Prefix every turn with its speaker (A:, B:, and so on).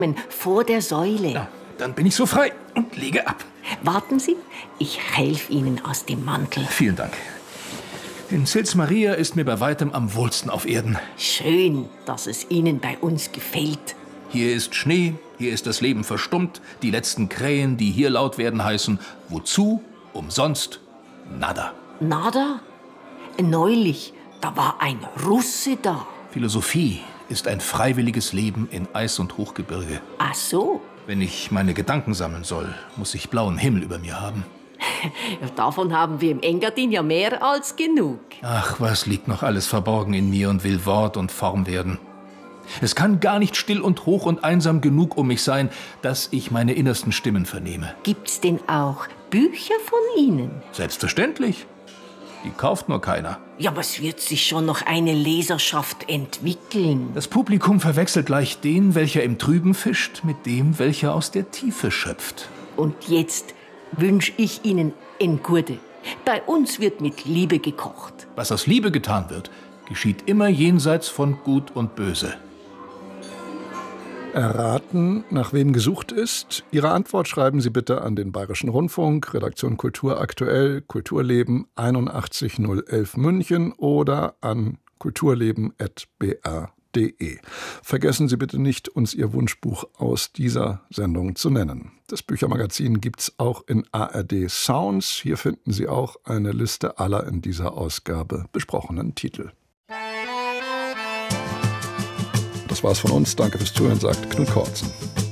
A: vor der Säule.
B: Ja, dann bin ich so frei und lege ab.
A: Warten Sie, ich helfe Ihnen aus dem Mantel.
B: Vielen Dank. In Sils Maria ist mir bei weitem am wohlsten auf Erden.
A: Schön, dass es Ihnen bei uns gefällt.
B: Hier ist Schnee, hier ist das Leben verstummt. Die letzten Krähen, die hier laut werden, heißen: Wozu? Umsonst? Nada.
A: Nada? Neulich, da war ein Russe da.
B: Philosophie ist ein freiwilliges Leben in Eis- und Hochgebirge.
A: Ach so.
B: Wenn ich meine Gedanken sammeln soll, muss ich blauen Himmel über mir haben.
A: Davon haben wir im Engadin ja mehr als genug.
B: Ach, was liegt noch alles verborgen in mir und will Wort und Form werden. Es kann gar nicht still und hoch und einsam genug um mich sein, dass ich meine innersten Stimmen vernehme.
A: Gibt's denn auch Bücher von Ihnen?
B: Selbstverständlich. Die kauft nur keiner.
A: Ja, aber es wird sich schon noch eine Leserschaft entwickeln.
B: Das Publikum verwechselt gleich den, welcher im Trüben fischt, mit dem, welcher aus der Tiefe schöpft.
A: Und jetzt wünsche ich Ihnen en Gurde. Bei uns wird mit Liebe gekocht.
B: Was aus Liebe getan wird, geschieht immer jenseits von Gut und Böse.
C: Erraten, nach wem gesucht ist? Ihre Antwort schreiben Sie bitte an den Bayerischen Rundfunk, Redaktion Kultur aktuell, Kulturleben 81011 München oder an kulturleben@br.de. Vergessen Sie bitte nicht, uns Ihr Wunschbuch aus dieser Sendung zu nennen. Das Büchermagazin gibt's auch in ARD Sounds. Hier finden Sie auch eine Liste aller in dieser Ausgabe besprochenen Titel. Das war's von uns. Danke fürs Zuhören, sagt Knut Kortzen.